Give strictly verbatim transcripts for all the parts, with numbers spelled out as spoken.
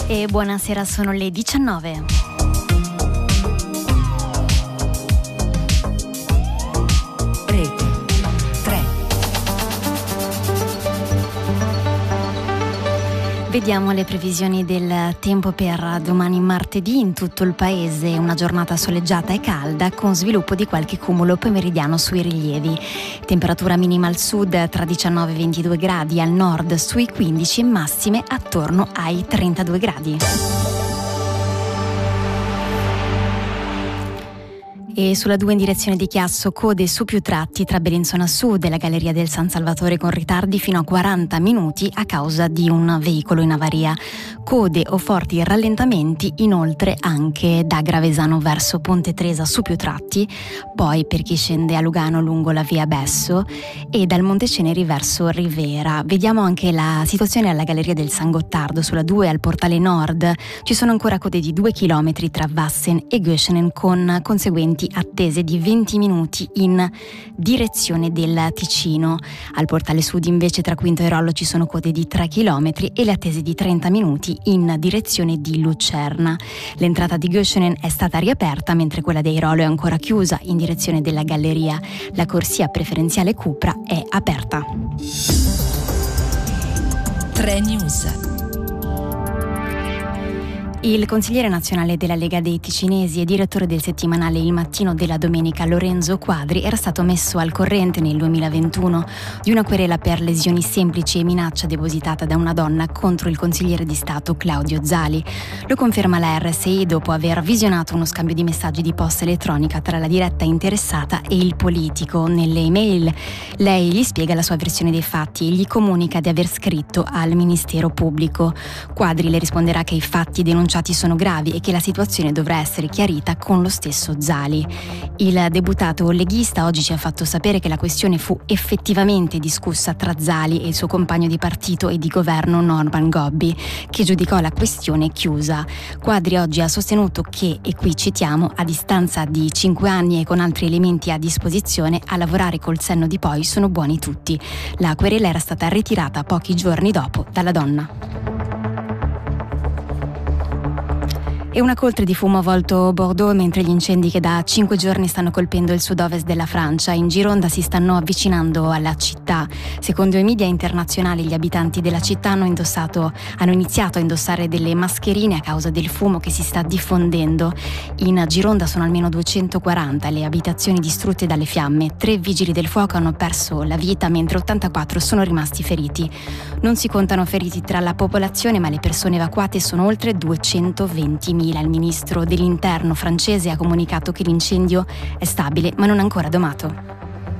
E buonasera, sono le diciannove. Vediamo le previsioni del tempo per domani martedì in tutto il paese. Una giornata soleggiata e calda con sviluppo di qualche cumulo pomeridiano sui rilievi. Temperatura minima al sud tra diciannove e ventidue gradi, al nord sui quindici, massime attorno ai trentadue gradi. E sulla due in direzione di Chiasso, code su più tratti tra Bellinzona Sud e la Galleria del San Salvatore con ritardi fino a quaranta minuti a causa di un veicolo in avaria. Code o forti rallentamenti inoltre anche da Gravesano verso Ponte Tresa su più tratti, poi per chi scende a Lugano lungo la via Besso e dal Monte Ceneri verso Rivera. Vediamo anche la situazione alla Galleria del San Gottardo, sulla due al Portale Nord. Ci sono ancora code di due chilometri tra Vassen e Göschenen con conseguenti attese di venti minuti in direzione del Ticino. Al Portale Sud invece tra Quinto e Rollo ci sono code di tre chilometri e le attese di trenta minuti in direzione di Lucerna. L'entrata di Göschenen è stata riaperta mentre quella dei Rollo è ancora chiusa in direzione della Galleria. La corsia preferenziale Cupra è aperta. tre News. Il consigliere nazionale della Lega dei Ticinesi e direttore del settimanale Il Mattino della Domenica, Lorenzo Quadri, era stato messo al corrente nel duemilaventuno di una querela per lesioni semplici e minaccia depositata da una donna contro il consigliere di Stato Claudio Zali. Lo conferma la R S I dopo aver visionato uno scambio di messaggi di posta elettronica tra la diretta interessata e il politico. Nelle email lei gli spiega la sua versione dei fatti e gli comunica di aver scritto al Ministero Pubblico. Quadri le risponderà che i fatti denunciati sono gravi e che la situazione dovrà essere chiarita con lo stesso Zali. Il deputato leghista oggi ci ha fatto sapere che la questione fu effettivamente discussa tra Zali e il suo compagno di partito e di governo Norman Gobbi, che giudicò la questione chiusa. Quadri oggi ha sostenuto che, e qui citiamo, a distanza di cinque anni e con altri elementi a disposizione, a lavorare col senno di poi sono buoni tutti. La querela era stata ritirata pochi giorni dopo dalla donna. E una coltre di fumo ha avvolto Bordeaux mentre gli incendi che da cinque giorni stanno colpendo il sud-ovest della Francia in Gironda si stanno avvicinando alla città. Secondo i media internazionali gli abitanti della città hanno indossato, hanno iniziato a indossare delle mascherine a causa del fumo che si sta diffondendo. In Gironda sono almeno duecentoquaranta le abitazioni distrutte dalle fiamme. Tre vigili del fuoco hanno perso la vita mentre ottantaquattro sono rimasti feriti. Non si contano feriti tra la popolazione, ma le persone evacuate sono oltre duecentoventimila. Il ministro dell'interno francese ha comunicato che l'incendio è stabile ma non ancora domato.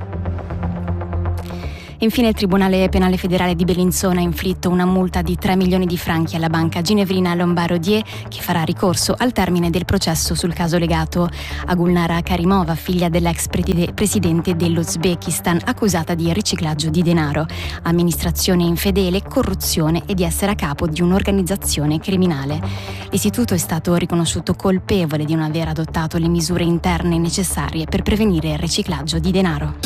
Infine il Tribunale Penale Federale di Bellinzona ha inflitto una multa di tre milioni di franchi alla banca ginevrina Lombard-Odier, che farà ricorso al termine del processo sul caso legato a Gulnara Karimova, figlia dell'ex presidente dell'Uzbekistan, accusata di riciclaggio di denaro, amministrazione infedele, corruzione e di essere a capo di un'organizzazione criminale. L'istituto è stato riconosciuto colpevole di non aver adottato le misure interne necessarie per prevenire il riciclaggio di denaro.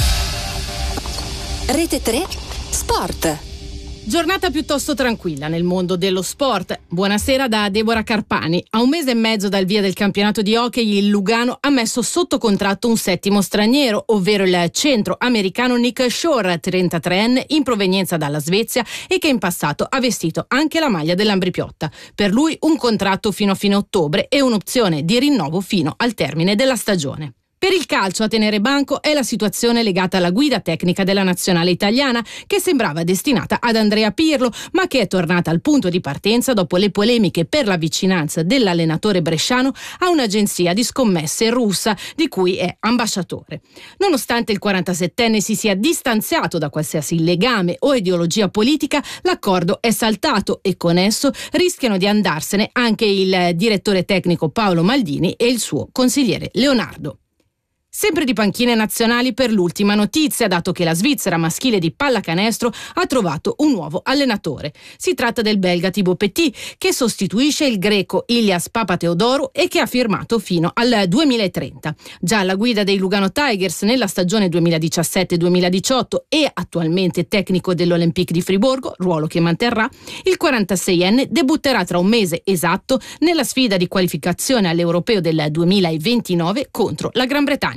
Rete tre Sport. Giornata piuttosto tranquilla nel mondo dello sport. Buonasera da Deborah Carpani. A un mese e mezzo dal via del campionato di hockey, il Lugano ha messo sotto contratto un settimo straniero, ovvero il centro-americano Nick Shore, trentatreenne in provenienza dalla Svezia e che in passato ha vestito anche la maglia dell'Ambripiotta. Per lui un contratto fino a fine ottobre e un'opzione di rinnovo fino al termine della stagione. Per il calcio a tenere banco è la situazione legata alla guida tecnica della nazionale italiana, che sembrava destinata ad Andrea Pirlo, ma che è tornata al punto di partenza dopo le polemiche per la vicinanza dell'allenatore bresciano a un'agenzia di scommesse russa di cui è ambasciatore. Nonostante il quarantasettenne si sia distanziato da qualsiasi legame o ideologia politica, l'accordo è saltato e con esso rischiano di andarsene anche il direttore tecnico Paolo Maldini e il suo consigliere Leonardo. Sempre di panchine nazionali per l'ultima notizia, dato che la Svizzera maschile di pallacanestro ha trovato un nuovo allenatore. Si tratta del belga Thibaut Petit, che sostituisce il greco Ilias Papatheodorou e che ha firmato fino al duemilatrenta. Già alla guida dei Lugano Tigers nella stagione duemiladiciassette duemiladiciotto e attualmente tecnico dell'Olympique di Friburgo, ruolo che manterrà, il quarantaseienne debutterà tra un mese esatto nella sfida di qualificazione all'Europeo del duemilaventinove contro la Gran Bretagna.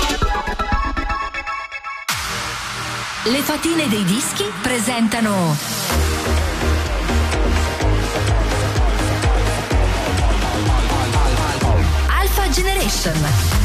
Le fatine dei dischi presentano Alpha Generation.